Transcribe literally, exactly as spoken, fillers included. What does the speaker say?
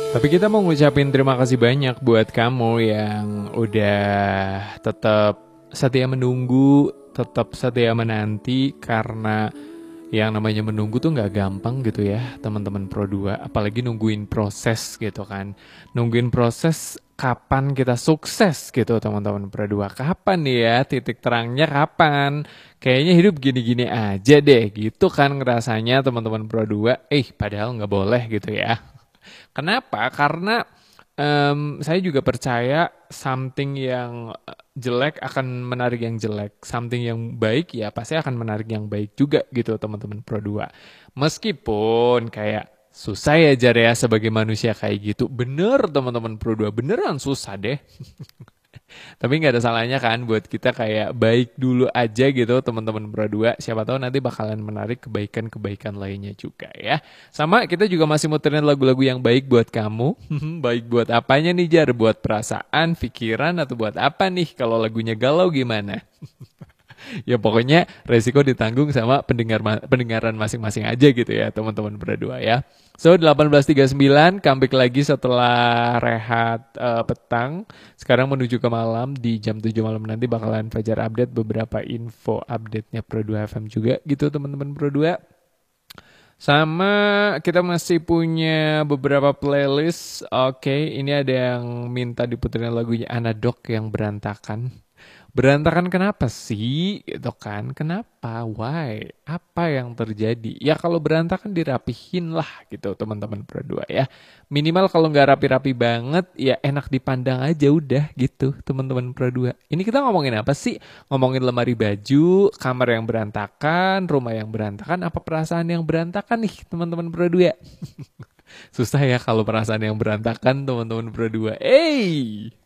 Tapi kita mau ngucapin terima kasih banyak buat kamu yang udah tetap setia menunggu, tetap setia menanti, karena yang namanya menunggu tuh nggak gampang gitu ya teman-teman Pro dua, apalagi nungguin proses gitu kan. Nungguin proses kapan kita sukses gitu teman-teman Pro dua. Kapan nih ya titik terangnya kapan? Kayaknya hidup gini-gini aja deh gitu kan ngerasanya teman-teman Pro dua. Eh padahal nggak boleh gitu ya. Kenapa? Karena em, saya juga percaya something yang eh, jelek akan menarik yang jelek, something yang baik ya pasti akan menarik yang baik juga gitu teman-teman Pro dua. Meskipun kayak susah ya Jar ya sebagai manusia kayak gitu. Bener teman-teman Pro dua, beneran susah deh. Tapi nggak ada salahnya kan buat kita kayak baik dulu aja gitu teman-teman Pro dua. Siapa tahu nanti bakalan menarik kebaikan-kebaikan lainnya juga ya. Sama kita juga masih muterin lagu-lagu yang baik buat kamu. Baik buat apanya nih Jar? Buat perasaan, pikiran, atau buat apa nih? Kalau lagunya galau gimana? Ya pokoknya resiko ditanggung sama pendengar pendengaran masing-masing aja gitu ya teman-teman berdua ya. So delapan belas tiga puluh sembilan comeback lagi setelah rehat eh, petang. Sekarang menuju ke malam, di jam tujuh malam nanti bakalan Fajar update beberapa info update-nya Pro dua F M juga gitu teman-teman Pro dua. Sama kita masih punya beberapa playlist. Oke, ini ada yang minta diputerin lagunya Anadok yang berantakan. Berantakan kenapa sih? Gitu kan. Kenapa? Why? Apa yang terjadi? Ya kalau berantakan dirapihin lah gitu teman-teman berdua ya. Minimal kalau nggak rapi-rapi banget ya enak dipandang aja udah gitu teman-teman berdua. Ini kita ngomongin apa sih? Ngomongin lemari baju, kamar yang berantakan, rumah yang berantakan, apa perasaan yang berantakan nih teman-teman berdua? Susah ya kalau perasaan yang berantakan teman-teman berdua. Eh!